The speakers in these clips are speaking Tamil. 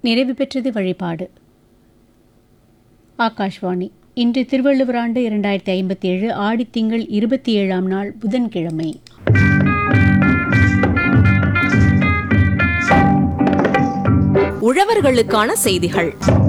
நிறைவு பெற்றது வழிபாடு. ஆகாஷ்வாணி. இன்று திருவள்ளுவர் ஆண்டு 2057 ஆடித்திங்கள் 27ஆம் நாள் புதன்கிழமை. உழவர்களுக்கான செய்திகள்.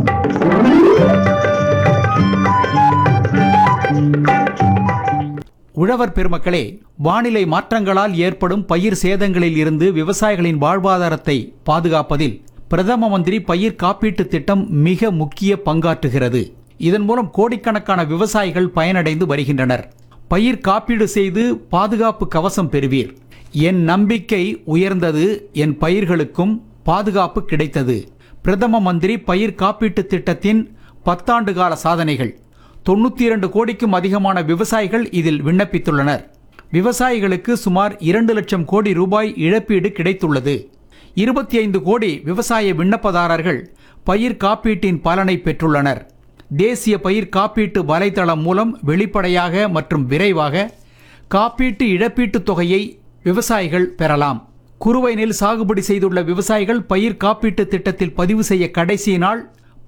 உழவர் பெருமக்களே, வானிலை மாற்றங்களால் ஏற்படும் பயிர் சேதங்களில் இருந்து விவசாயிகளின் வாழ்வாதாரத்தை பாதுகாப்பதில் பிரதம மந்திரி பயிர் காப்பீட்டு திட்டம் மிக முக்கிய பங்காற்றுகிறது. இதன் மூலம் கோடிக்கணக்கான விவசாயிகள் பயனடைந்து வருகின்றனர். பயிர் காப்பீடு செய்து பாதுகாப்பு கவசம் பெறுவீர். என் நம்பிக்கை உயர்ந்தது, என் பயிர்களுக்கும் பாதுகாப்பு கிடைத்தது. பிரதம மந்திரி பயிர் காப்பீட்டு திட்டத்தின் 10 ஆண்டு கால சாதனைகள். 92 கோடிக்கும் அதிகமான விவசாயிகள் இதில் விண்ணப்பித்துள்ளனர். விவசாயிகளுக்கு சுமார் 2 லட்சம் கோடி ரூபாய் இழப்பீடு கிடைத்துள்ளது. 25 கோடி விவசாய விண்ணப்பதாரர்கள் பயிர் காப்பீட்டின் பலனை பெற்றுள்ளனர். தேசிய பயிர் காப்பீட்டு வலைதளம் மூலம் வெளிப்படையாக மற்றும் விரைவாக காப்பீட்டு இழப்பீட்டுத் தொகையை விவசாயிகள் பெறலாம். குறுவை நெல் சாகுபடி செய்துள்ள விவசாயிகள் பயிர் காப்பீட்டு திட்டத்தில் பதிவு செய்ய கடைசி நாள்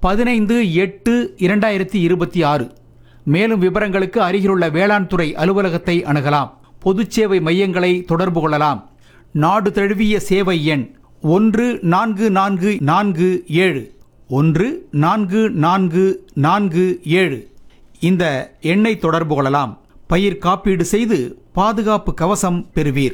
15/8/2026. மேலும் விவரங்களுக்கு அருகிலுள்ள வேளாண் துறை அலுவலகத்தை அணுகலாம். பொதுச் சேவை மையங்களை தொடர்பு கொள்ளலாம். நாடு தழுவிய சேவை எண் 144447 144447. இந்த எண்ணை தொடர்பு கொள்ளலாம். பயிர் காப்பீடு செய்து பாதுகாப்பு கவசம் பெறுவீர்.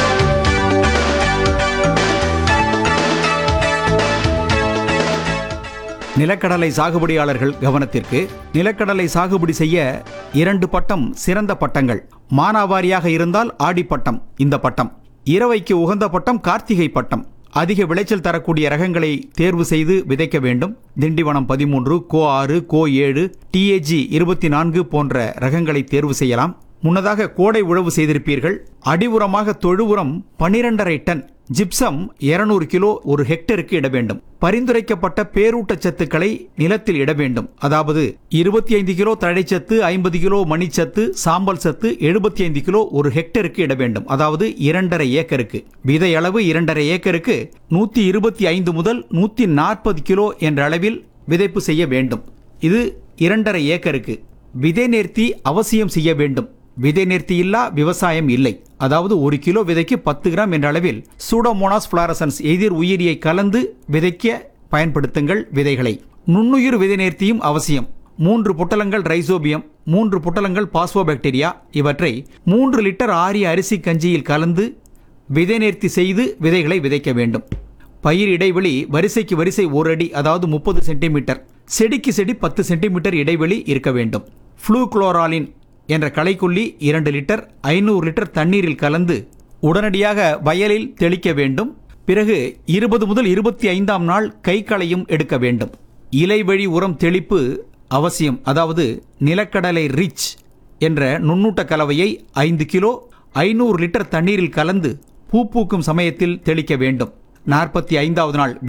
நிலக்கடலை சாகுபடியாளர்கள் கவனத்திற்கு. நிலக்கடலை சாகுபடி செய்ய 2 பட்டம் சிறந்த பட்டங்கள். மானாவாரியாக இருந்தால் ஆடிப்பட்டம் இந்த பட்டம். இரவைக்கு உகந்த பட்டம் கார்த்திகை பட்டம். அதிக விளைச்சல் தரக்கூடிய ரகங்களை தேர்வு செய்து விதைக்க வேண்டும். திண்டிவனம் 13, கோ 6, கோ 7, TAG 24 போன்ற ரகங்களை தேர்வு செய்யலாம். முன்னதாக கோடை உழவு செய்திருப்பீர்கள். அடி உரமாக தொழு உரம் 12.5 டன், ஜிப்சம் 200 கிலோ ஒரு ஹெக்டருக்கு இட வேண்டும். பரிந்துரைக்கப்பட்ட பேரூட்டச்சத்துக்களை நிலத்தில் இட வேண்டும். அதாவது 25 கிலோ தழைச்சத்து, 50 கிலோ மணிச்சத்து, சாம்பல் சத்து 75 கிலோ ஒரு ஹெக்டருக்கு இட வேண்டும். அதாவது 2.5 ஏக்கருக்கு. விதை அளவு 2.5 ஏக்கருக்கு 125 முதல் 140 கிலோ என்ற அளவில் விதைப்பு செய்ய வேண்டும். இது 2.5 ஏக்கருக்கு. விதை நேர்த்தி அவசியம் செய்ய வேண்டும். விதை நேர்த்தி இல்லா விவசாயம் இல்லை. அதாவது 1 கிலோ விதைக்கு 10 கிராம் என்ற அளவில் சூடோமோனாஸ் ஃபிளாரசன்ஸ் எதிர் உயிரியை கலந்து விதைக்க பயன்படுத்துங்கள் விதைகளை. நுண்ணுயிர் விதை நேர்த்தியும் அவசியம். 3 பொட்டலங்கள் ரைசோபியம், 3 பொட்டலங்கள் பாஸ்போபாக்டீரியா இவற்றை 3 லிட்டர் ஆரிய அரிசி கஞ்சியில் கலந்து விதை நேர்த்தி செய்து விதைகளை விதைக்க வேண்டும். பயிர் இடைவெளி வரிசைக்கு வரிசை 1 அடி, அதாவது 30 சென்டிமீட்டர். செடிக்கு செடி 10 சென்டிமீட்டர் இடைவெளி இருக்க வேண்டும். ஃப்ளூக்ளோராலின் என்ற களைக்கொல்லி 2 லிட்டர் 500 லிட்டர் தண்ணீரில் கலந்து உடனடியாக வயலில் தெளிக்க வேண்டும். பிறகு 20 முதல் 25ஆம் நாள் கைக்களையும் எடுக்க வேண்டும். இலைவழி உரம் தெளிப்பு அவசியம். அதாவது நிலக்கடலை ரிச் என்ற நுண்ணூட்ட கலவையை 5 கிலோ 500 லிட்டர் தண்ணீரில் கலந்து பூ பூக்கும் சமயத்தில் தெளிக்க வேண்டும். 45ஆவது நாள்